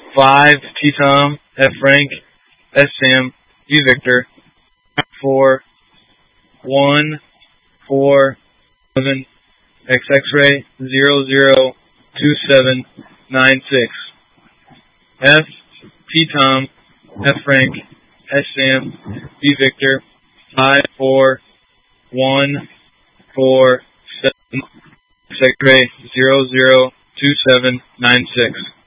5 T Tom, F Frank, S Sam, V Victor, 4 1 4 7 X X-ray 002796. F T Tom, F Frank, S Sam, V Victor, 5 4 1 4 7 X X-ray 002796.